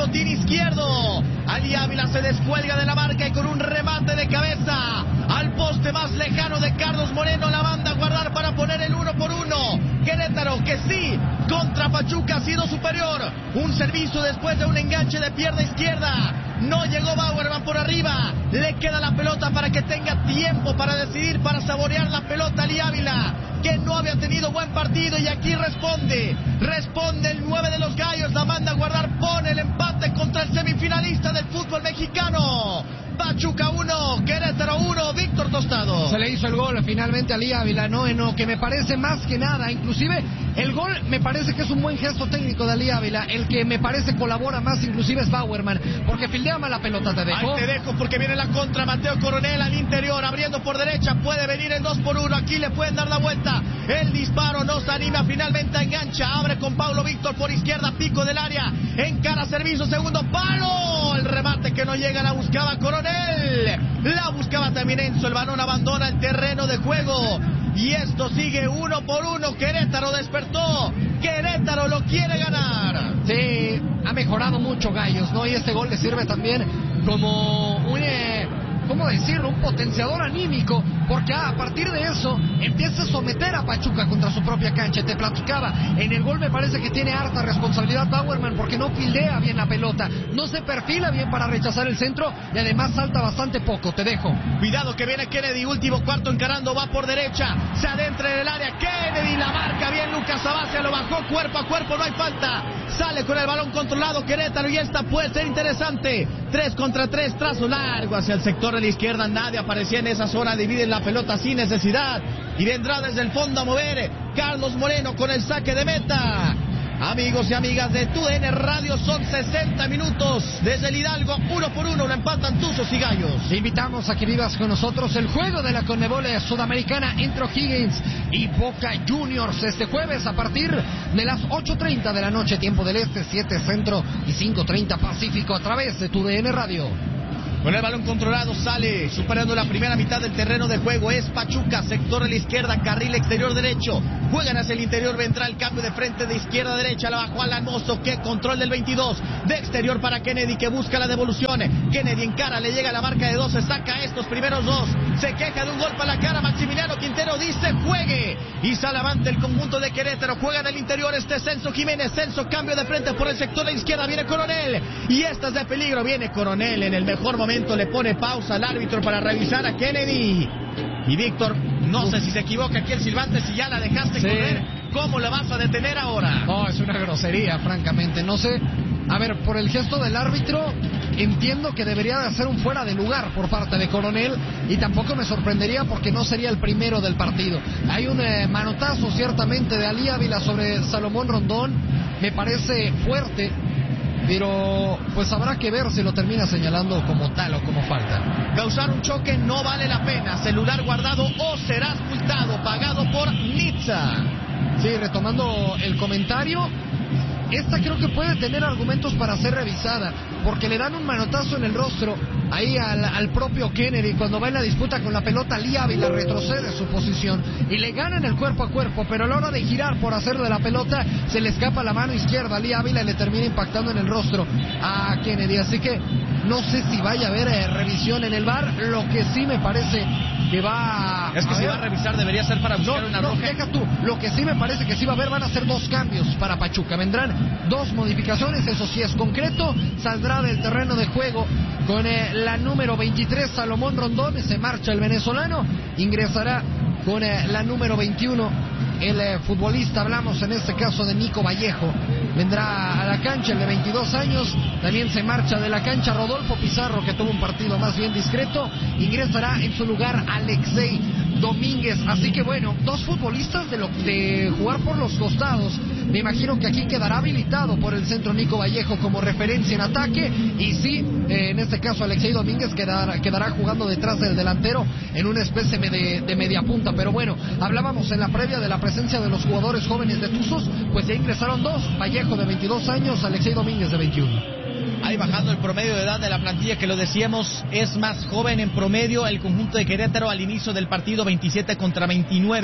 botín izquierdo. Ali Ávila se descuelga de la marca y con un remate de cabeza al poste más lejano de Carlos Moreno la manda a guardar para poner el 1-1. Querétaro, que sí, contra Pachuca ha sido superior. Un servicio después de un enganche de pierna izquierda. No llegó Bauerman por arriba. Le queda la pelota para que tenga tiempo para decidir, para saborear la pelota Ali Ávila, que no había tenido buen partido, y aquí responde el 9 de los Gallos, la manda a guardar, pone el empate contra el semifinalista del fútbol mexicano. Pachuca 1, Querétaro 1, Víctor Tostado. Se le hizo el gol finalmente a Ali Ávila, ¿no? En lo que me parece más que nada, inclusive el gol me parece que es un buen gesto técnico de Ali Ávila. El que me parece colabora más inclusive es Bauerman, porque fildea mal la pelota. Te dejo. Ahí te dejo porque viene la contra. Mateo Coronel al interior, abriendo por derecha, puede venir el 2-1, aquí le pueden dar la vuelta. El disparo no se anima, finalmente engancha, abre con Paulo Víctor por izquierda, pico del área, encara servicio, segundo palo, el remate que no llega, la buscaba Coronel. La buscaba también Enzo, el balón abandona el terreno de juego y esto sigue 1-1. Querétaro despertó, Querétaro lo quiere ganar. Sí, ha mejorado mucho Gallos, ¿no? Y este gol le sirve también como un ¿cómo decirlo? Un potenciador anímico, porque a partir de eso empieza a someter a Pachuca contra su propia cancha. Te platicaba, en el gol me parece que tiene harta responsabilidad Bauerman, porque no fildea bien la pelota, no se perfila bien para rechazar el centro y además salta bastante poco. Te dejo. Cuidado que viene Kennedy, último cuarto encarando, va por derecha, se adentra en el área, Kennedy la marca bien, Lucas Abacia lo bajó cuerpo a cuerpo, no hay falta, sale con el balón controlado Querétaro y esta puede ser interesante. 3 contra 3, trazo largo hacia el sector de la izquierda, nadie aparecía en esa zona, dividen la pelota sin necesidad y vendrá desde el fondo a mover Carlos Moreno con el saque de meta. Amigos y amigas de TUDN Radio, son 60 minutos desde el Hidalgo, 1-1, lo empatan Tuzos y Gallos. Te invitamos a que vivas con nosotros el juego de la Conmebol Sudamericana entre O'Higgins y Boca Juniors este jueves a partir de las 8:30 de la noche, tiempo del Este, 7 Centro y 5:30 Pacífico, a través de TUDN Radio. Con el balón controlado sale, superando la primera mitad del terreno de juego, es Pachuca, sector de la izquierda, carril exterior derecho, juegan hacia el interior, vendrá el cambio de frente de izquierda a derecha, la bajó Alan Mozo, que control del 22, de exterior para Kennedy, que busca la devolución, Kennedy encara, le llega la marca de 2, se saca estos primeros 2, se queja de un golpe a la cara, Maximiliano Quintero dice juegue, y sale avante el conjunto de Querétaro, juega en el interior Celso Jiménez, Celso, cambio de frente por el sector de la izquierda, viene Coronel, y esta es de peligro, viene Coronel en el mejor momento, le pone pausa al árbitro para revisar a Kennedy. Y Víctor, no sé si se equivoca aquí el silbante, si ya la dejaste correr, ¿cómo la vas a detener ahora? No, es una grosería, francamente, no sé. A ver, por el gesto del árbitro, entiendo que debería de hacer un fuera de lugar por parte de Coronel, y tampoco me sorprendería porque no sería el primero del partido. Hay un manotazo ciertamente de Ali Ávila sobre Salomón Rondón, me parece fuerte, pero pues habrá que ver si lo termina señalando como tal o como falta. Causar un choque no vale la pena, celular guardado o serás multado, pagado por Nitza. Sí, retomando el comentario, esta creo que puede tener argumentos para ser revisada, porque le dan un manotazo en el rostro ahí al propio Kennedy cuando va en la disputa con la pelota. Ali Ávila retrocede su posición y le ganan el cuerpo a cuerpo, pero a la hora de girar por hacer de la pelota se le escapa la mano izquierda a Ali Ávila y le termina impactando en el rostro a Kennedy, así que no sé si vaya a haber revisión en el VAR. Lo que sí me parece que va es que si va a revisar debería ser para buscar una roja. Deja tú, lo que sí me parece que sí va a haber, van a ser 2 cambios para Pachuca, vendrán 2 modificaciones, eso sí es concreto. Saldrá del terreno de juego con la número 23 Salomón Rondón, se marcha el venezolano, ingresará con la número 21 el futbolista, hablamos en este caso de Nico Vallejo, vendrá a la cancha el de 22 años, también se marcha de la cancha Rodolfo Pizarro, que tuvo un partido más bien discreto, ingresará en su lugar Alexei Domínguez, así que bueno, 2 futbolistas de jugar por los costados. Me imagino que aquí quedará habilitado por el centro Nico Vallejo como referencia en ataque, y sí, en este caso Alexei Domínguez quedará jugando detrás del delantero en una especie de media punta. Pero bueno, hablábamos en la previa de la presencia de los jugadores jóvenes de Tuzos, pues ya ingresaron 2, Vallejo de 22 años, Alexei Domínguez de 21. Ahí bajando el promedio de edad de la plantilla, que lo decíamos, es más joven en promedio el conjunto de Querétaro al inicio del partido, 27 contra 29.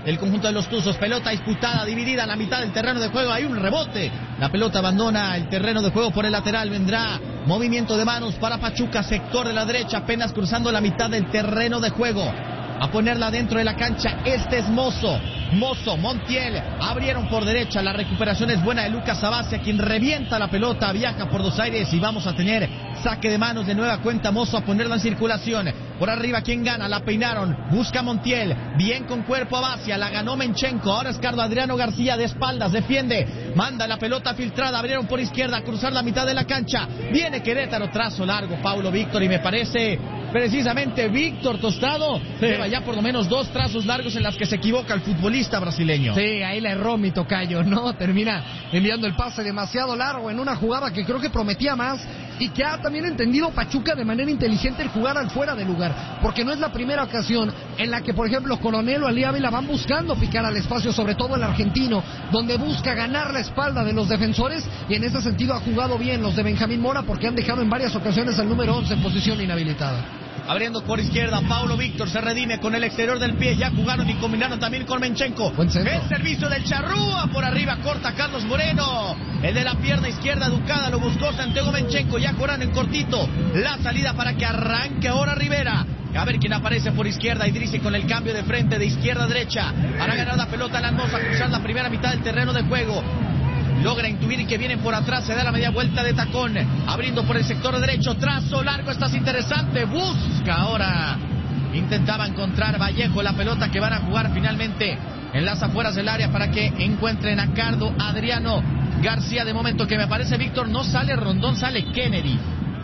del conjunto de los Tuzos. Pelota disputada, dividida en la mitad del terreno de juego. Hay un rebote. La pelota abandona el terreno de juego por el lateral. Vendrá movimiento de manos para Pachuca, sector de la derecha, apenas cruzando la mitad del terreno de juego. A ponerla dentro de la cancha. Este es Mozo, Montiel, abrieron por derecha. La recuperación es buena de Lucas Abacia, quien revienta la pelota, viaja por dos aires y vamos a tener saque de manos de nueva cuenta. Mozo a ponerla en circulación. Por arriba, ¿quién gana? La peinaron, busca Montiel, bien con cuerpo Abacia, la ganó Menchenko. Ahora es Carlos Adriano García de espaldas, defiende, manda la pelota filtrada, abrieron por izquierda, a cruzar la mitad de la cancha. Viene Querétaro, trazo largo, Paulo Víctor, y me parece precisamente Víctor Tostado lleva ya por lo menos 2 trazos largos en las que se equivoca el futbolista brasileño. Sí, ahí la erró mi tocayo, ¿no? Termina enviando el pase demasiado largo en una jugada que creo que prometía más y que ha también entendido Pachuca de manera inteligente el jugar al fuera de lugar, porque no es la primera ocasión en la que, por ejemplo, Coronel o Ali Ávila van buscando picar al espacio, sobre todo el argentino, donde busca ganar la espalda de los defensores, y en ese sentido ha jugado bien los de Benjamín Mora, porque han dejado en varias ocasiones al número 11 en posición inhabilitada. Abriendo por izquierda, Paulo Víctor se redime con el exterior del pie. Ya jugaron y combinaron también con Menchenko. El servicio del Charrúa por arriba, corta Carlos Moreno. El de la pierna izquierda, Ducada, lo buscó Santiago Menchenko. Ya jugaron en cortito. La salida para que arranque ahora Rivera. A ver quién aparece por izquierda. Idrissi con el cambio de frente de izquierda a derecha. Para ganar la pelota Lanmosa, cruzar la primera mitad del terreno de juego. Logra intuir que vienen por atrás, se da la media vuelta de tacón, abriendo por el sector derecho, trazo largo, estás interesante, busca ahora, intentaba encontrar Vallejo la pelota que van a jugar finalmente en las afueras del área para que encuentren a Cardo Adriano García. De momento que me parece, Víctor, no sale Rondón, sale Kennedy.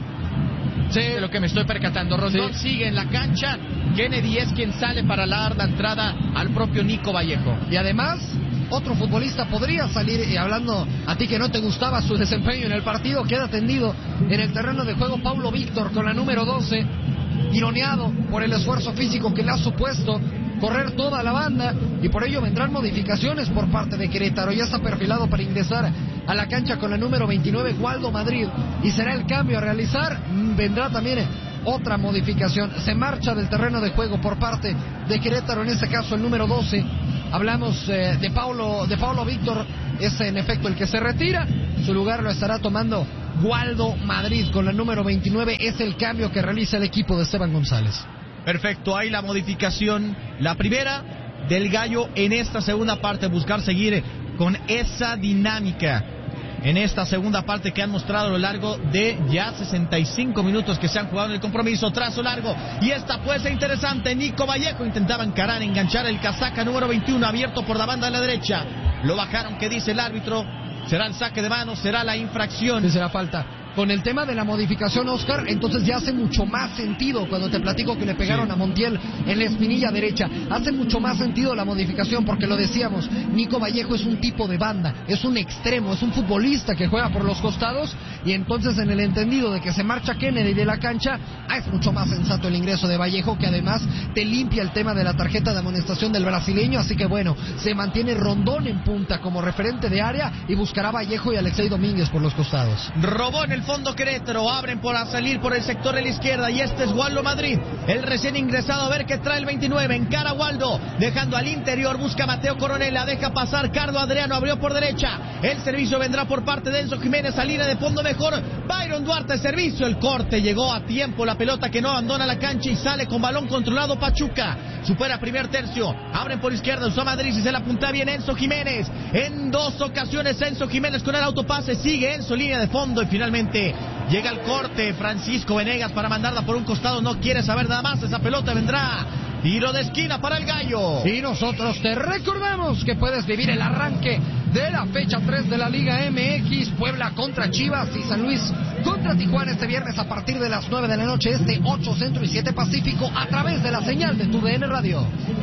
Sí, de lo que me estoy percatando. Rondón sigue en la cancha, Kennedy es quien sale para dar la entrada al propio Nico Vallejo. Y además, otro futbolista podría salir, y hablando a ti que no te gustaba su desempeño en el partido, queda tendido en el terreno de juego Paulo Víctor con la número 12, ironeado por el esfuerzo físico que le ha supuesto correr toda la banda, y por ello vendrán modificaciones por parte de Querétaro. Ya está perfilado para ingresar a la cancha con la número 29 Waldo Madrid, y será el cambio a realizar. Vendrá también otra modificación, se marcha del terreno de juego por parte de Querétaro, en este caso el número 12. Hablamos de Paulo Víctor, es en efecto el que se retira. Su lugar lo estará tomando Waldo Madrid con la número 29. Es el cambio que realiza el equipo de Esteban González. Perfecto, ahí la modificación, la primera del Gallo en esta segunda parte, buscar seguir con esa dinámica en esta segunda parte que han mostrado a lo largo de ya 65 minutos que se han jugado en el compromiso. Trazo largo, y esta puede ser interesante. Nico Vallejo intentaba encarar, enganchar el casaca número 21, abierto por la banda de la derecha. Lo bajaron, ¿qué dice el árbitro? Será el saque de manos, será la infracción. Sí, será falta. Con el tema de la modificación, Oscar, entonces ya hace mucho más sentido cuando te platico que le pegaron a Montiel en la espinilla derecha. Hace mucho más sentido la modificación porque lo decíamos, Nico Vallejo es un tipo de banda, es un extremo, es un futbolista que juega por los costados, y entonces en el entendido de que se marcha Kennedy de la cancha, es mucho más sensato el ingreso de Vallejo, que además te limpia el tema de la tarjeta de amonestación del brasileño. Así que bueno, se mantiene Rondón en punta como referente de área y buscará Vallejo y Alexei Domínguez por los costados. Robó en el fondo Querétaro, abren para salir por el sector de la izquierda, y este es Waldo Madrid, el recién ingresado. A ver qué trae el 29, encara Waldo, dejando al interior, busca Mateo Coronel, la deja pasar Cardo Adriano, abrió por derecha, el servicio vendrá por parte de Enzo Jiménez, salida de fondo mejor, Byron Duarte, servicio, el corte, llegó a tiempo, la pelota que no abandona la cancha y sale con balón controlado Pachuca, supera primer tercio, abren por izquierda, usó Madrid y se la apunta bien Enzo Jiménez, en 2 ocasiones Enzo Jiménez con el autopase, sigue Enzo, línea de fondo, y finalmente llega el corte, Francisco Venegas para mandarla por un costado, no quiere saber nada más, esa pelota vendrá, tiro de esquina para el Gallo. Y nosotros te recordamos que puedes vivir el arranque de la fecha 3 de la Liga MX, Puebla contra Chivas y San Luis contra Tijuana este viernes a partir de las 9 de la noche, 8 Centro y 7 Pacífico, a través de la señal de TUDN Radio.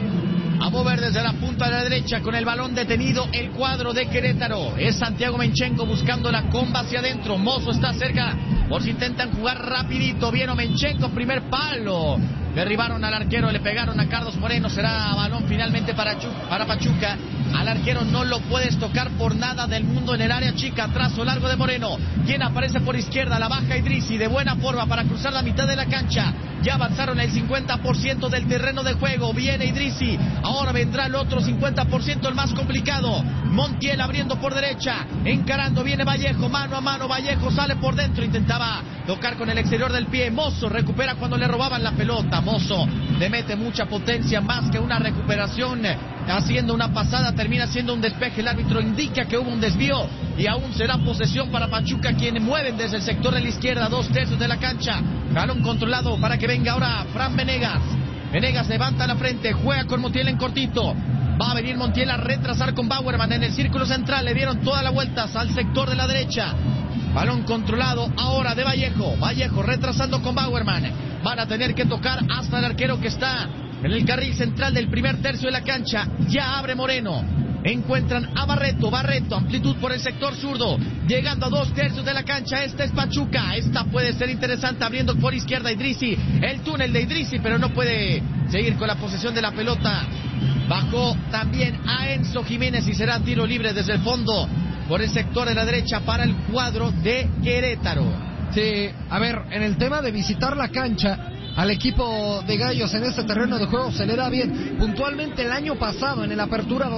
A mover desde la punta de la derecha con el balón detenido el cuadro de Querétaro. Es Santiago Menchenko buscando la comba hacia adentro. Mozo está cerca por si intentan jugar rapidito. Viene Menchenko, primer palo. Derribaron al arquero, le pegaron a Carlos Moreno. Será balón finalmente para Pachuca. Al arquero no lo puedes tocar por nada del mundo en el área chica. Trazo largo de Moreno. Quien aparece por izquierda, la baja Idrissi de buena forma para cruzar la mitad de la cancha. Ya avanzaron el 50% del terreno de juego. Viene Idrissi. Ahora vendrá el otro 50%, el más complicado. Montiel abriendo por derecha. Encarando, viene Vallejo. Mano a mano, Vallejo sale por dentro. Intentaba tocar con el exterior del pie. Mozo recupera cuando le robaban la pelota. Mozo le mete mucha potencia, más que una recuperación. Haciendo una pasada, termina siendo un despeje. El árbitro indica que hubo un desvío y aún será posesión para Pachuca, quienes mueven desde el sector de la izquierda, 2/3 de la cancha. Balón controlado para que venga ahora Fran Venegas. Venegas levanta la frente, juega con Montiel en cortito. Va a venir Montiel a retrasar con Bauerman en el círculo central. Le dieron todas las vueltas al sector de la derecha. Balón controlado ahora de Vallejo. Vallejo retrasando con Bauerman. Van a tener que tocar hasta el arquero que está en el carril central del primer tercio de la cancha. Ya abre Moreno. Encuentran a Barreto. Amplitud por el sector zurdo. Llegando a 2/3 de la cancha. Esta es Pachuca. Esta puede ser interesante. Abriendo por izquierda Idrissi. El túnel de Idrissi, pero no puede seguir con la posesión de la pelota. Bajó también a Enzo Jiménez y será tiro libre desde el fondo por el sector de la derecha para el cuadro de Querétaro. Sí, a ver, en el tema de visitar la cancha, al equipo de Gallos en este terreno de juego se le da bien. Puntualmente el año pasado, en el Apertura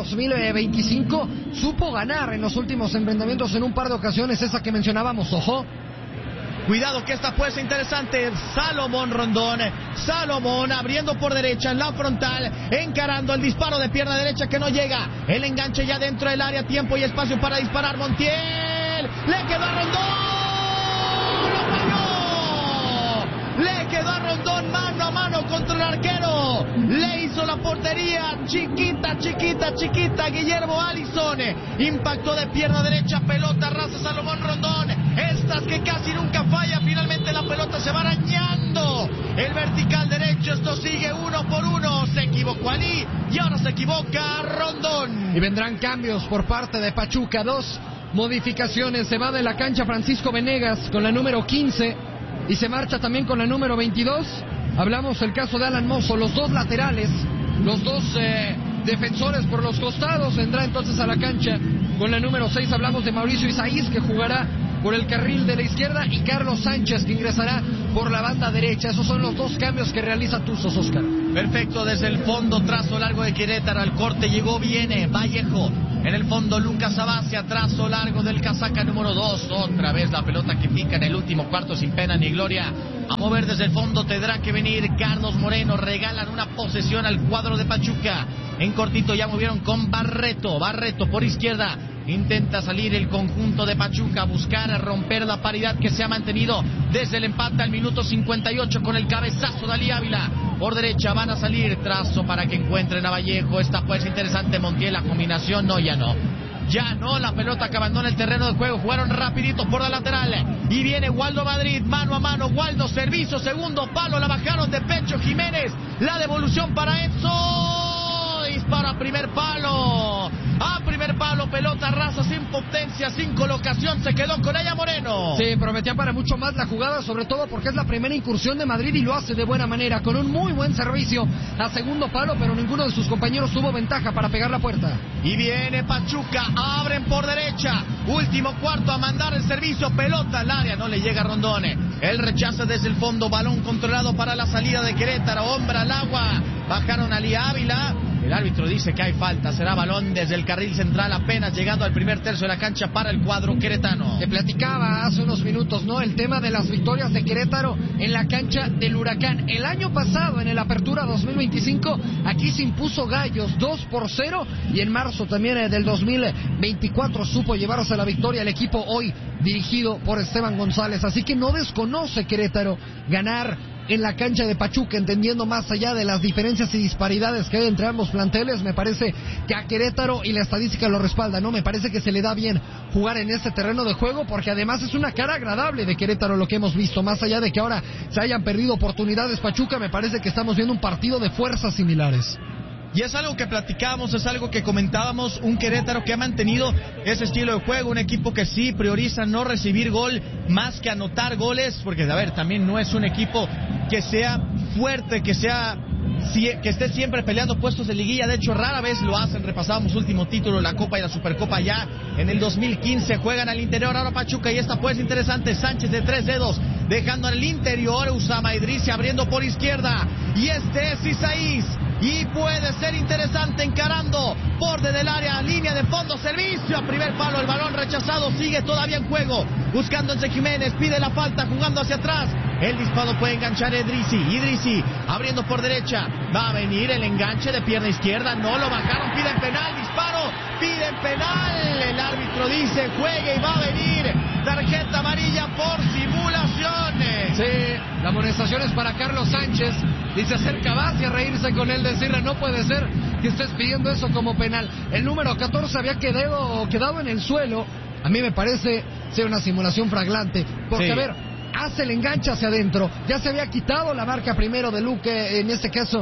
2025, supo ganar en los últimos enfrentamientos en un par de ocasiones, esa que mencionábamos, ojo. Cuidado que esta puede ser interesante. Salomón Rondón. Salomón abriendo por derecha en la frontal. Encarando el disparo de pierna derecha que no llega. El enganche ya dentro del área. Tiempo y espacio para disparar. Montiel. Le quedó a Rondón. ¡Lo falló! Le quedó a Rondón mano a mano contra el arquero. Le hizo la portería chiquita. Guillermo Alisson. Impactó de pierna derecha. Pelota rasa Salomón Rondón. Estas que casi nunca falla. Finalmente la pelota se va arañando el vertical derecho. Esto sigue 1 por 1. Se equivocó Ali y ahora se equivoca Rondón. Y vendrán cambios por parte de Pachuca. 2 modificaciones. Se va de la cancha Francisco Venegas con la número 15 y se marcha también con la número 22. Hablamos del caso de Alan Mozo. Los 2 laterales, los 2 defensores por los costados. Vendrá entonces a la cancha con la número 6. Hablamos de Mauricio Isaías, que jugará por el carril de la izquierda, y Carlos Sánchez, que ingresará por la banda derecha. Esos son los 2 cambios que realiza Tuzos, Oscar. Perfecto, desde el fondo, trazo largo de Querétaro, al corte llegó, viene Vallejo. En el fondo Lucas Abacia, trazo largo del casaca número 2. Otra vez la pelota que pica en el último cuarto sin pena ni gloria. A mover desde el fondo tendrá que venir Carlos Moreno. Regalan una posesión al cuadro de Pachuca. En cortito ya movieron con Barreto. Barreto por izquierda. Intenta salir el conjunto de Pachuca, buscar romper la paridad que se ha mantenido desde el empate al minuto 58 con el cabezazo de Ali Ávila. Por derecha van a salir, trazo para que encuentren a Vallejo. Esta puede ser interesante. Montiel, la combinación, no, ya no. Ya no, la pelota que abandona el terreno de juego. Jugaron rapidito por la lateral. Y viene Waldo Madrid, mano a mano. Waldo, servicio, segundo palo. La bajaron de pecho Jiménez. La devolución para Enzo. Dispara primer palo. A primer palo, pelota rasa, sin potencia, sin colocación. Se quedó con ella Moreno. Sí, prometía para mucho más la jugada, sobre todo porque es la primera incursión de Madrid y lo hace de buena manera, con un muy buen servicio a segundo palo, pero ninguno de sus compañeros tuvo ventaja para pegar la puerta. Y viene Pachuca, abren por derecha. Último cuarto a mandar el servicio. Pelota al área, no le llega a Rondón. El rechaza desde el fondo, balón controlado para la salida de Querétaro. Hombre al agua, bajaron a Ali Ávila. El árbitro dice que hay falta, será balón desde el carril central, apenas llegando al primer tercio de la cancha para el cuadro queretano. Te platicaba hace unos minutos, ¿no? El tema de las victorias de Querétaro en la cancha del Huracán. El año pasado, en el Apertura 2025, aquí se impuso Gallos 2-0, y en marzo también del 2024 supo llevarse la victoria el equipo hoy dirigido por Esteban González. Así que no desconoce Querétaro ganar en la cancha de Pachuca, entendiendo más allá de las diferencias y disparidades que hay entre ambos planteles. Me parece que a Querétaro, y la estadística lo respalda, ¿no? Me parece que se le da bien jugar en este terreno de juego, porque además es una cara agradable de Querétaro lo que hemos visto. Más allá de que ahora se hayan perdido oportunidades Pachuca, me parece que estamos viendo un partido de fuerzas similares. Y es algo que platicábamos, es algo que comentábamos, un Querétaro que ha mantenido ese estilo de juego, un equipo que sí prioriza no recibir gol más que anotar goles, porque a ver, también no es un equipo que sea fuerte, que esté siempre peleando puestos de liguilla. De hecho, rara vez lo hacen. Repasábamos último título, la Copa y la Supercopa ya en el 2015. Juegan al interior ahora Pachuca y esta pues interesante. Sánchez de 3 dedos, dejando al interior Usama Idrissi abriendo por izquierda. Y este es Isaías. Y puede ser interesante encarando borde del área, línea de fondo, servicio a primer palo, el balón rechazado, sigue todavía en juego, buscando Enzo Jiménez, pide la falta, jugando hacia atrás, el disparo puede enganchar Idrissi, abriendo por derecha, va a venir el enganche de pierna izquierda, no lo bajaron, piden penal, disparo, piden penal, el árbitro dice juegue y va a venir tarjeta amarilla por simulaciones. Sí, la amonestación es para Carlos Sánchez. Y se acerca Bassi a reírse con él, decirle no puede ser que estés pidiendo eso como penal. El número 14 había quedado en el suelo. A mí me parece ser una simulación flagrante. Porque sí. A ver, hace el enganche hacia adentro. Ya se había quitado la marca primero de Luque, en este caso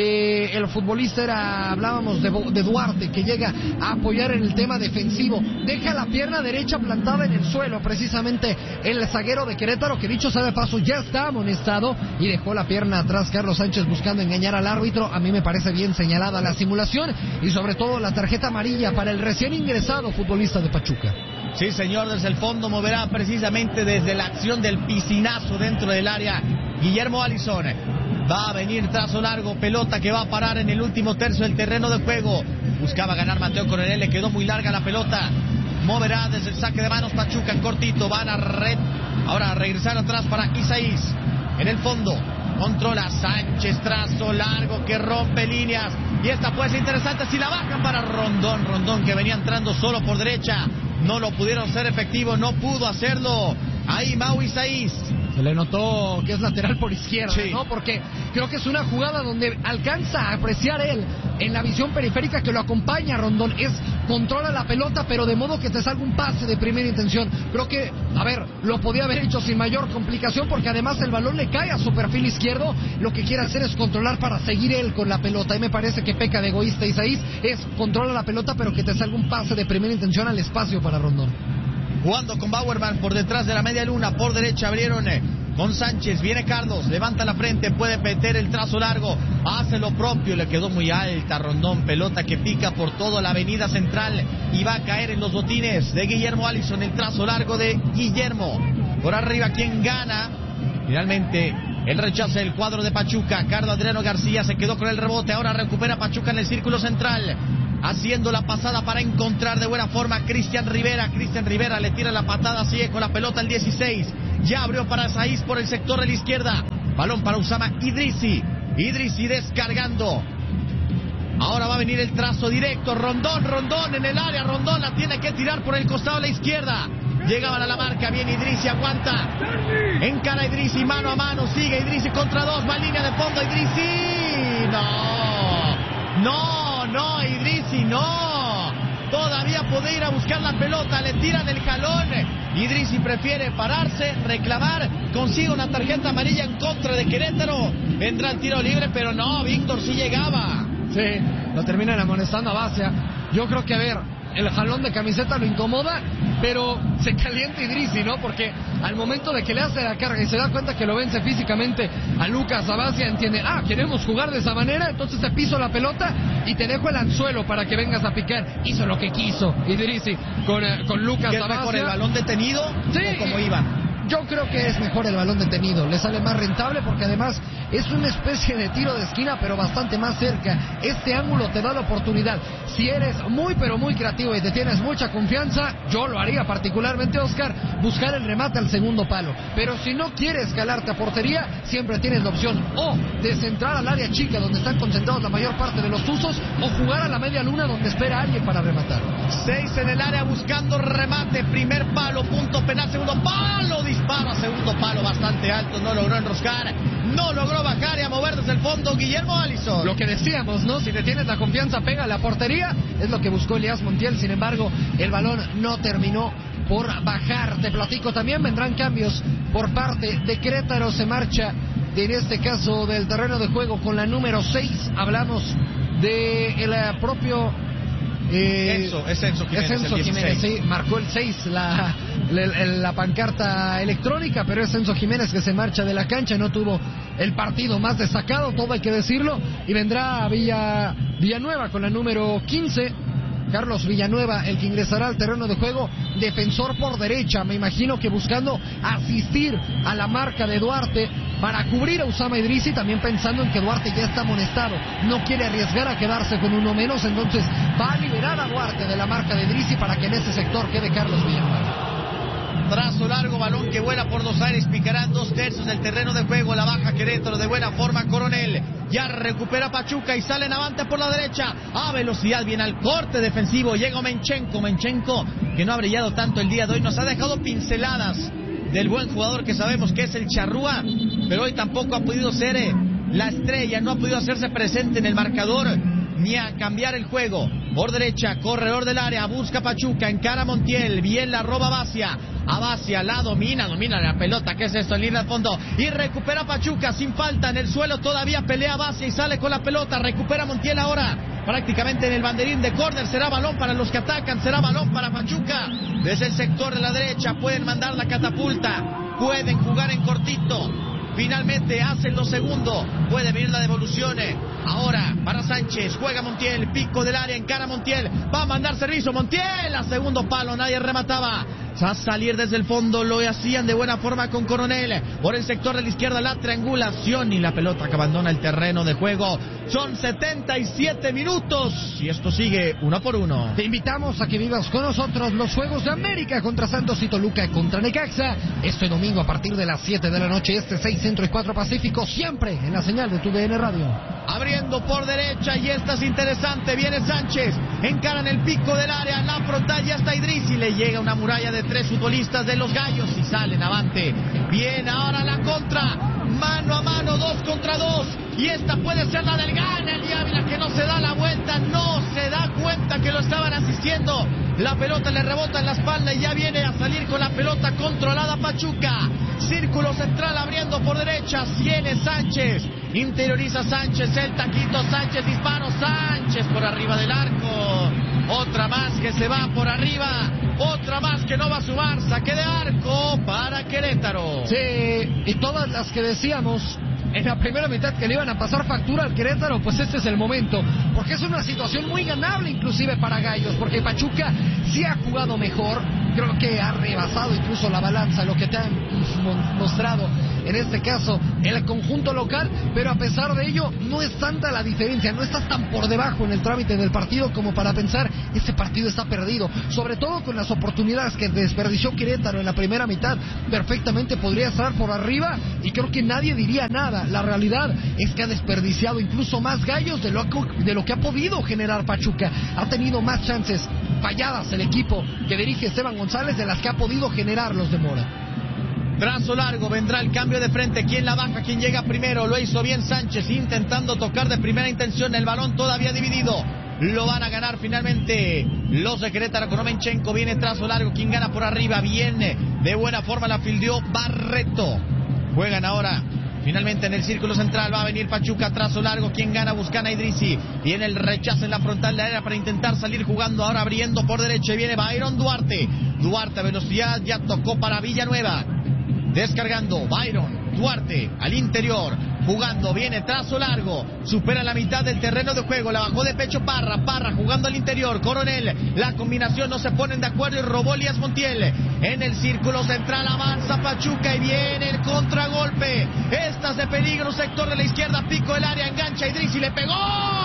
de el futbolista hablábamos de Duarte, que llega a apoyar en el tema defensivo. Deja la pierna derecha plantada en el suelo, precisamente el zaguero de Querétaro, que dicho sea de paso ya está amonestado, y dejó la pierna atrás Carlos Sánchez buscando engañar al árbitro. A mí me parece bien señalada la simulación y sobre todo la tarjeta amarilla para el recién ingresado futbolista de Pachuca. Sí, señor, desde el fondo moverá precisamente desde la acción del piscinazo dentro del área Guillermo Alisson. Va a venir trazo largo, pelota que va a parar en el último tercio del terreno de juego. Buscaba ganar Mateo Coronel, le quedó muy larga la pelota. Moverá desde el saque de manos Pachuca en cortito, van a ahora a regresar atrás para Isaías. En el fondo, controla Sánchez, trazo largo que rompe líneas. Y esta puede ser interesante si la bajan para Rondón que venía entrando solo por derecha. No lo pudieron ser efectivo, no pudo hacerlo. Ahí Mau Isaías. Se le notó que es lateral por izquierda, sí, ¿no? Porque creo que es una jugada donde alcanza a apreciar él en la visión periférica que lo acompaña Rondón. Controla la pelota, pero de modo que te salga un pase de primera intención. Creo que, a ver, lo podía haber hecho sin mayor complicación, porque además el balón le cae a su perfil izquierdo. Lo que quiere hacer es controlar para seguir él con la pelota. Y me parece que peca de egoísta Isaías. Controla la pelota, pero que te salga un pase de primera intención al espacio para Rondón. Jugando con Bauerman por detrás de la media luna, por derecha abrieron con Sánchez, viene Carlos, levanta la frente, puede meter el trazo largo, hace lo propio, le quedó muy alta Rondón, pelota que pica por toda la avenida central y va a caer en los botines de Guillermo Alisson, el trazo largo de Guillermo, por arriba quien gana, finalmente el rechazo del cuadro de Pachuca. Carlos Adriano García se quedó con el rebote, ahora recupera Pachuca en el círculo central, haciendo la pasada para encontrar de buena forma a Cristian Rivera. Cristian Rivera le tira la patada, sigue con la pelota el 16. Ya abrió para Isaías por el sector de la izquierda. Balón para Usama Idrissi. Idrissi descargando. Ahora va a venir el trazo directo. Rondón en el área. Rondón la tiene que tirar por el costado de la izquierda. Llegaban a la marca, viene Idrissi, aguanta. Encara Idrissi, mano a mano, sigue Idrissi contra dos, va en línea de fondo Idrissi. No, Idrissi, no. Todavía puede ir a buscar la pelota, le tiran el jalón. Idrissi prefiere pararse, reclamar, consigue una tarjeta amarilla en contra de Querétaro. Vendrá el tiro libre, pero no, Víctor sí llegaba. Sí, lo terminan amonestando a Basia. Yo creo que, a ver, el jalón de camiseta lo incomoda, pero se calienta Idrissi, ¿no? Porque al momento de que le hace la carga y se da cuenta que lo vence físicamente a Lucas Abacia, entiende, queremos jugar de esa manera, entonces te piso la pelota y te dejo el anzuelo para que vengas a picar. Hizo lo que quiso Idrissi con Lucas Abacia. ¿Qué es mejor, el balón detenido o cómo iban? Yo creo que es mejor el balón detenido, le sale más rentable porque además es una especie de tiro de esquina pero bastante más cerca. Este ángulo te da la oportunidad. Si eres muy pero muy creativo y te tienes mucha confianza, yo lo haría particularmente, Oscar, buscar el remate al segundo palo. Pero si no quieres calarte a portería, siempre tienes la opción o de centrar al área chica donde están concentrados la mayor parte de los usos, o jugar a la media luna donde espera a alguien para rematar. 6 en el área buscando remate, primer palo, punto penal, segundo palo, disparo a segundo palo bastante alto, no logró enroscar, no logró bajar y a mover desde el fondo Guillermo Alisson. Lo que decíamos, ¿no? Si te tienes la confianza, pega a la portería, es lo que buscó Elías Montiel. Sin embargo, el balón no terminó por bajar. Te platico, también vendrán cambios por parte de Querétaro. Se marcha, en este caso, del terreno de juego con la número 6. Hablamos de el propio es Enzo Jiménez, sí, marcó el 6, la pancarta electrónica, pero es Enzo Jiménez que se marcha de la cancha, no tuvo el partido más destacado, todo hay que decirlo, y vendrá Villanueva con la número 15, Carlos Villanueva, el que ingresará al terreno de juego, defensor por derecha, me imagino que buscando asistir a la marca de Duarte para cubrir a Usama Idrissi, también pensando en que Duarte ya está amonestado, no quiere arriesgar a quedarse con uno menos, entonces va a liberar a Duarte de la marca de Idrissi para que en ese sector quede Carlos Villanueva. Trazo largo, balón que vuela por los aires, picarán 2/3 del terreno de juego, la baja Querétaro de buena forma, Coronel, ya recupera Pachuca y sale en avante por la derecha, a velocidad, viene al corte defensivo, llega Menchenko, que no ha brillado tanto el día de hoy, nos ha dejado pinceladas del buen jugador que sabemos que es el Charrúa, pero hoy tampoco ha podido ser la estrella, no ha podido hacerse presente en el marcador, ni a cambiar el juego. Por derecha, corredor del área, busca Pachuca, encara a Montiel, bien la roba Abacia la domina la pelota, ¿qué es esto? En línea de fondo, y recupera Pachuca sin falta, en el suelo todavía pelea Abacia y sale con la pelota, recupera Montiel ahora, prácticamente en el banderín de córner, será balón para los que atacan, será balón para Pachuca, desde el sector de la derecha, pueden mandar la catapulta, pueden jugar en cortito, finalmente hacen lo segundo, puede venir la devolución, ahora para Sánchez, juega Montiel, pico del área, encara Montiel, va a mandar servicio Montiel, a segundo palo, nadie remataba, a salir desde el fondo, lo hacían de buena forma con Coronel, por el sector de la izquierda la triangulación y la pelota que abandona el terreno de juego, son 77 minutos y esto sigue 1-1. Te invitamos a que vivas con nosotros los Juegos de América contra Santos y Toluca contra Necaxa, este domingo a partir de las 7 de la noche, 6 Centro y 4 Pacífico, siempre en la señal de tu DN Radio. Abriendo por derecha y esta es interesante, viene Sánchez, encaran el pico del área, la frontal ya está Idrissi, le llega una muralla de 3 futbolistas de los Gallos y salen avante, viene ahora la contra, mano a mano, 2 contra 2, y esta puede ser la del Gana, el Ávila que no se da la vuelta, no se da cuenta que lo estaban asistiendo, la pelota le rebota en la espalda y ya viene a salir con la pelota controlada Pachuca, círculo central abriendo por derecha, viene Sánchez, interioriza Sánchez, el taquito Sánchez, disparo Sánchez por arriba del arco, otra más que se va por arriba, otra más que no va a sumar, saque de arco para Querétaro. Sí, y todas las que decíamos en la primera mitad que le iban a pasar factura al Querétaro, pues este es el momento, porque es una situación muy ganable inclusive para Gallos, porque Pachuca sí ha jugado mejor, creo que ha rebasado incluso la balanza, lo que te han mostrado en este caso el conjunto local, pero a pesar de ello no es tanta la diferencia, no estás tan por debajo en el trámite del partido como para pensar este partido está perdido, sobre todo con las oportunidades que desperdició Querétaro en la primera mitad, perfectamente podría estar por arriba y creo que nadie diría nada. La realidad es que ha desperdiciado incluso más Gallos de lo que ha podido generar Pachuca, ha tenido más chances falladas el equipo que dirige Esteban González de las que ha podido generar los de Mora. Trazo largo, vendrá el cambio de frente, ¿quién la baja? ¿Quién llega primero? Lo hizo bien Sánchez, intentando tocar de primera intención, el balón todavía dividido, lo van a ganar finalmente los de Querétaro con Menchenko, viene trazo largo, ¿quién gana por arriba? Viene de buena forma, la fildeó Barreto, juegan ahora finalmente en el círculo central, va a venir Pachuca, trazo largo, ¿quién gana? Buscan a Idrissi, viene el rechazo en la frontal de la área para intentar salir jugando, ahora abriendo por derecha, viene Byron Duarte a velocidad, ya tocó para Villanueva, descargando Byron Duarte al interior, jugando, viene trazo largo, supera la mitad del terreno de juego, la bajó de pecho Parra jugando al interior, Coronel, la combinación no se ponen de acuerdo y robó Elías Montiel, en el círculo central avanza Pachuca y viene el contragolpe, estas de peligro, sector de la izquierda, pico del área, engancha Idrissi, le pegó,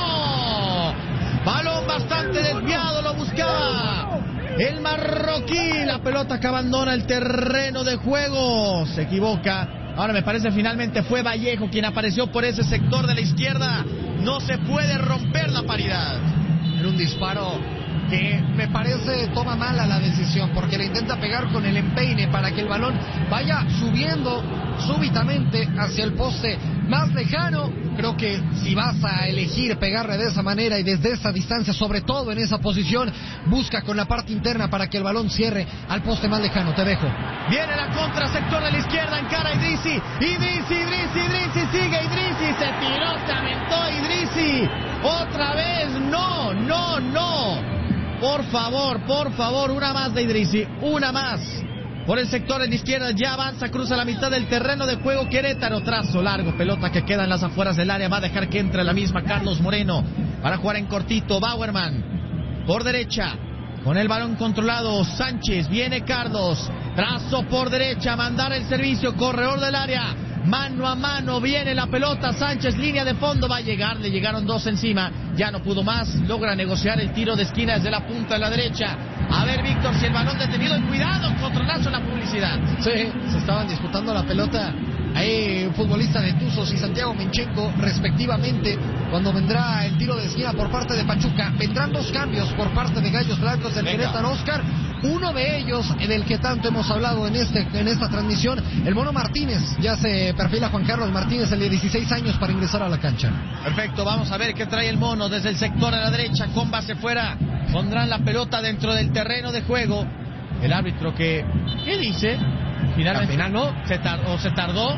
balón bastante desviado, lo buscaba el marroquí, la pelota que abandona el terreno de juego, se equivoca, ahora me parece finalmente fue Vallejo quien apareció por ese sector de la izquierda, no se puede romper la paridad. Era un disparo que me parece toma mala la decisión, porque le intenta pegar con el empeine para que el balón vaya subiendo súbitamente hacia el poste más lejano. Creo que si vas a elegir pegarle de esa manera y desde esa distancia, sobre todo en esa posición, busca con la parte interna para que el balón cierre al poste más lejano. Te dejo. Viene la contra, sector de la izquierda, encara Idrissi, sigue Idrissi, se tiró, se aventó Idrissi, otra vez, no. Por favor, una más de Idrissi, una más. por el sector en la izquierda, ya avanza, cruza la mitad del terreno de juego Querétaro, trazo largo, pelota que queda en las afueras del área, va a dejar que entre la misma Carlos Moreno para jugar en cortito. Bauerman por derecha, con el balón controlado, Sánchez, viene Carlos, trazo por derecha, mandar el servicio, corredor del área, mano a mano, viene la pelota, Sánchez, línea de fondo, va a llegar, le llegaron dos encima, ya no pudo más, logra negociar el tiro de esquina desde la punta de la derecha. A ver, Víctor, si el balón detenido, cuidado, controlazo en la publicidad. Sí, se estaban disputando la pelota ahí un futbolista de Tuzos y Santiago Menchenko respectivamente, cuando vendrá el tiro de esquina por parte de Pachuca. Vendrán dos cambios por parte de Gallos Blancos del Querétaro, Oscar. Uno de ellos, del que tanto hemos hablado en esta transmisión, el Mono Martínez. Ya se perfila Juan Carlos Martínez, el de 16 años, para ingresar a la cancha. Perfecto, vamos a ver qué trae el Mono desde el sector a la derecha, con base fuera. Pondrán la pelota dentro del terreno de juego. El árbitro ¿qué dice? Al final no, se tardó.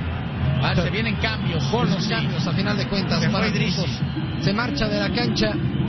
Se vienen cambios. Por los cambios, a final de cuentas. Se marcha de la cancha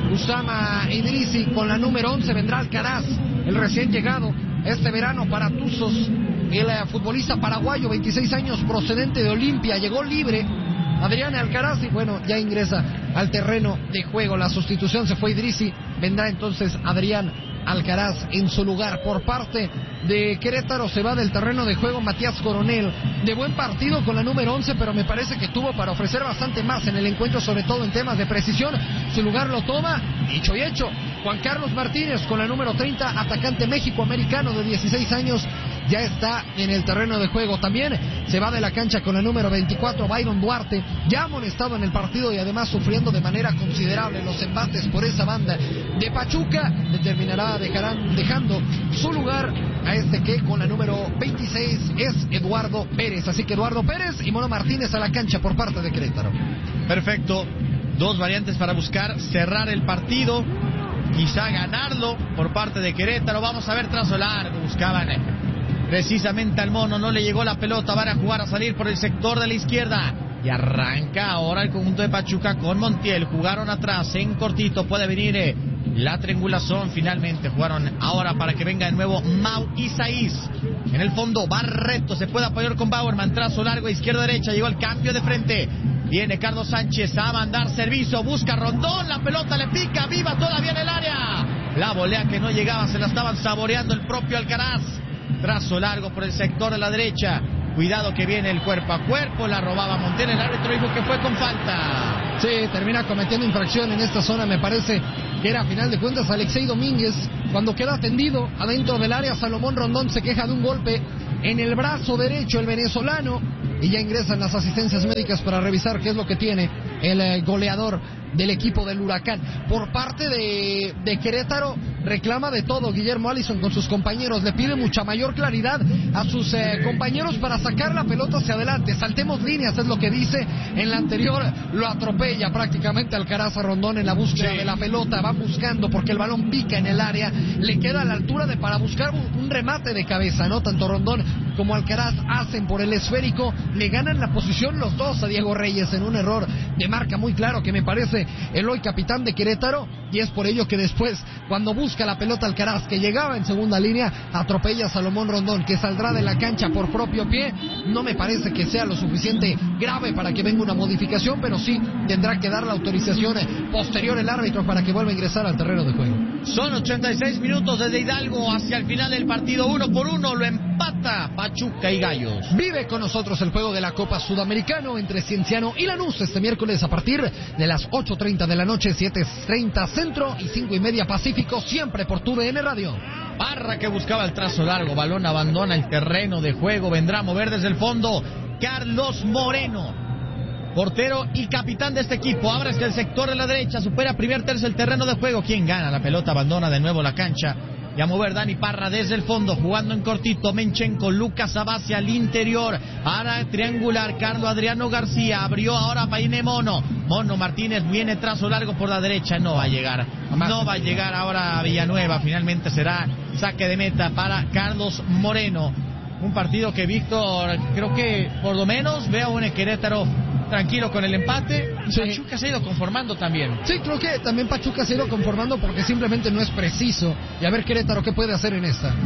Usama Idrisi con la número 11. Vendrá Alcaraz, el recién llegado este verano para Tuzos. El futbolista paraguayo, 26 años, procedente de Olimpia. Llegó libre Adrián Alcaraz y bueno, ya ingresa al terreno de juego. La sustitución, se fue Idrisi, vendrá entonces Adrián Alcaraz en su lugar. Por parte de Querétaro se va del terreno de juego Matías Coronel, de buen partido con la número 11, pero me parece que tuvo para ofrecer bastante más en el encuentro, sobre todo en temas de precisión. Su lugar lo toma, dicho y hecho, Juan Carlos Martínez con la número 30, atacante mexicoamericano de 16 años, ya está en el terreno de juego. También se va de la cancha con la número 24, Byron Duarte, ya amonestado en el partido y además sufriendo de manera considerable los embates por esa banda de Pachuca. Determinará, dejando su lugar a este que con la número 26 es Eduardo Pérez. Así que Eduardo Pérez y Mono Martínez a la cancha por parte de Querétaro. Perfecto, dos variantes para buscar cerrar el partido, quizá ganarlo por parte de Querétaro. Vamos a ver, trazo largo, buscaban precisamente al Mono, no le llegó la pelota, van a jugar a salir por el sector de la izquierda y arranca ahora el conjunto de Pachuca con Montiel. Jugaron atrás en cortito, puede venir la triangulación. Finalmente jugaron ahora para que venga de nuevo Mau Isaís. En el fondo Barreto se puede apoyar con Bauerman, trazo largo, izquierda-derecha, llegó el cambio de frente. Viene Carlos Sánchez a mandar servicio, busca Rondón, la pelota le pica, viva todavía en el área. La volea que no llegaba, se la estaban saboreando el propio Alcaraz. Trazo largo por el sector de la derecha. Cuidado que viene el cuerpo a cuerpo, la robaba Montiel, el árbitro dijo que fue con falta. Sí, termina cometiendo infracción en esta zona, me parece que era a final de cuentas Alexei Domínguez. Cuando queda atendido adentro del área, Salomón Rondón se queja de un golpe en el brazo derecho, el venezolano, y ya ingresan las asistencias médicas para revisar qué es lo que tiene el goleador del equipo del Huracán. Por parte de Querétaro, reclama de todo Guillermo Allison con sus compañeros, le pide mucha mayor claridad a sus compañeros para sacar la pelota hacia adelante. Saltemos líneas, es lo que dice. En la anterior lo atropella prácticamente Alcaraz a Rondón en la búsqueda de la pelota, va buscando porque el balón pica en el área, le queda a la altura de para buscar un remate de cabeza, ¿no? Tanto Rondón como Alcaraz hacen por el esférico, le ganan la posición los dos a Diego Reyes en un error de marca muy claro que me parece el hoy capitán de Querétaro, y es por ello que después, cuando busca la pelota Alcaraz, que llegaba en segunda línea, atropella a Salomón Rondón, que saldrá de la cancha por propio pie. No me parece que sea lo suficiente grave para que venga una modificación, pero sí tendrá que dar la autorización posterior el árbitro para que vuelva a ingresar al terreno de juego. Son 86 minutos desde Hidalgo hacia el final del partido, 1-1, lo empata Pachuca y Gallos. Vive con nosotros el juego de la Copa Sudamericano entre Cienciano y Lanús este miércoles a partir de las 8:30 de la noche, 7:30 Centro y 5:30 Pacífico, siempre por TUDN Radio. Parra, que buscaba el trazo largo, balón abandona el terreno de juego, vendrá a mover desde el fondo Carlos Moreno, portero y capitán de este equipo. Abre hacia el sector de la derecha, supera primer tercio el terreno de juego. ¿Quién gana? La pelota abandona de nuevo la cancha. Y a mover Dani Parra desde el fondo, jugando en cortito, Menchenko, Lucas Abasi al interior, para triangular, Carlos Adriano García, abrió ahora Painé Mono Martínez, viene trazo largo por la derecha, no va a llegar ahora a Villanueva, finalmente será saque de meta para Carlos Moreno. Un partido que Víctor, creo que por lo menos veo a un Querétaro tranquilo con el empate. Sí. Pachuca se ha ido conformando también. Sí, creo que también Pachuca se ha ido conformando porque simplemente no es preciso. Y a ver Querétaro qué puede hacer en esta.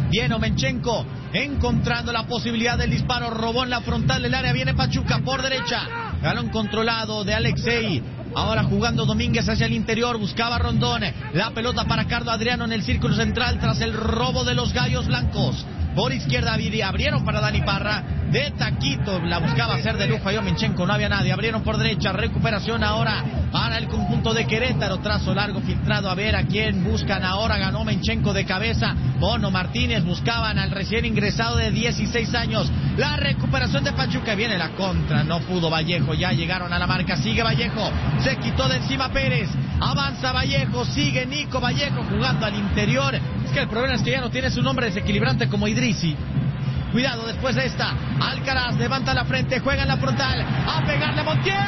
Viene Omenchenko encontrando la posibilidad del disparo. Robó en la frontal del área. Viene Pachuca por derecha. Balón controlado de Alexei. Ahora jugando Domínguez hacia el interior. Buscaba Rondón. La pelota para Carlos Adriano en el círculo central tras el robo de los Gallos Blancos. Por izquierda abrieron para Dani Parra. De taquito la buscaba hacer de lujo a Omenchenko. No había nadie. Abrieron por derecha. Recuperación ahora para el conjunto de Querétaro. Trazo largo filtrado. A ver a quién buscan ahora. Ganó Omenchenko de cabeza. Bono Martínez. Buscaban al recién ingresado de 16 años. La recuperación de Pachuca. Viene la contra. No pudo Vallejo. Ya llegaron a la marca. Sigue Vallejo. Se quitó de encima Pérez. Avanza Vallejo. Sigue Nico Vallejo jugando al interior. Es que el problema es que ya no tiene su nombre desequilibrante como Idrissi. Cuidado después de esta. Alcaraz levanta la frente, juega en la frontal. A pegarle a Montiel.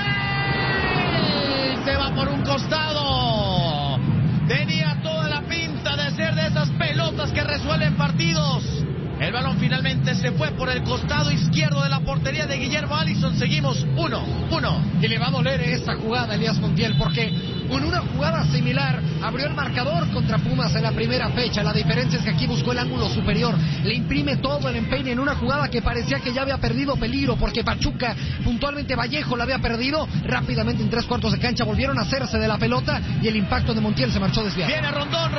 Se va por un costado. Tenía toda la pinta de ser de esas pelotas que resuelven partidos. El balón finalmente se fue por el costado izquierdo de la portería de Guillermo Alisson. Seguimos 1-1. Y le va a doler esta jugada a Elías Montiel porque con una jugada similar abrió el marcador contra Pumas en la primera fecha. La diferencia es que aquí buscó el ángulo superior. Le imprime todo el empeño en una jugada que parecía que ya había perdido peligro porque Pachuca, puntualmente Vallejo, la había perdido. Rápidamente en 3/4 de cancha volvieron a hacerse de la pelota y el impacto de Montiel se marchó desviado. Viene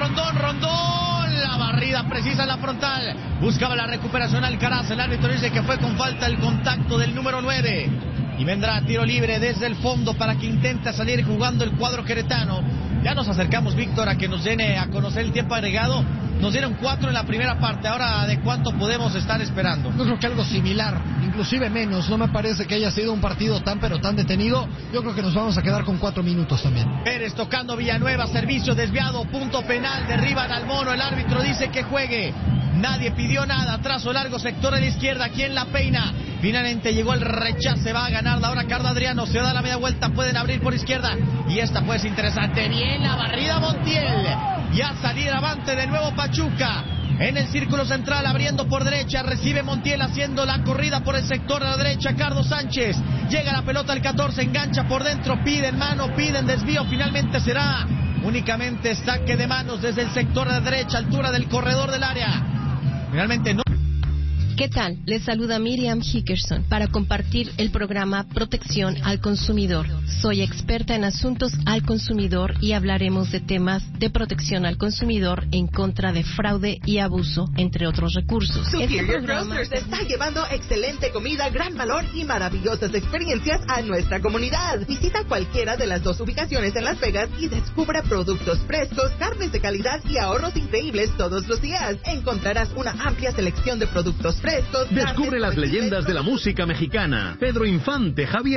Rondón. La barrida precisa en la frontal. Buscaba la recuperación Alcaraz. El árbitro dice que fue con falta el contacto del número 9. Y vendrá tiro libre desde el fondo para que intente salir jugando el cuadro queretano. Ya nos acercamos, Víctor, a que nos den a conocer el tiempo agregado. Nos dieron 4 en la primera parte. Ahora, ¿de cuánto podemos estar esperando? Yo creo que algo similar, inclusive menos. No me parece que haya sido un partido tan detenido. Yo creo que nos vamos a quedar con 4 minutos también. Pérez tocando Villanueva, servicio desviado, punto penal, derriban al mono. El árbitro dice que juegue. Nadie pidió nada. Trazo largo, sector de la izquierda. ¿Quién la peina? Finalmente llegó el rechace. Va a ganar ahora Carlos Adriano. Se da la media vuelta. Pueden abrir por izquierda. Y esta puede ser interesante. Bien la barrida Montiel. Y a salir avante de nuevo Pachuca. En el círculo central, abriendo por derecha. Recibe Montiel haciendo la corrida por el sector de la derecha. Carlos Sánchez. Llega la pelota al 14. Engancha por dentro. Piden mano. Piden desvío. Finalmente será únicamente saque de manos desde el sector de la derecha. Altura del corredor del área. Finalmente no. ¿Qué tal? Les saluda Miriam Hickerson para compartir el programa Protección al Consumidor. Soy experta en asuntos al consumidor y hablaremos de temas de protección al consumidor en contra de fraude y abuso, entre otros recursos. Superior Roasters está llevando excelente comida, gran valor y maravillosas experiencias a nuestra comunidad. Visita cualquiera de las 2 ubicaciones en Las Vegas y descubra productos frescos, carnes de calidad y ahorros increíbles todos los días. Encontrarás una amplia selección de productos frescos. Descubre las leyendas de la música mexicana. Pedro Infante, Javier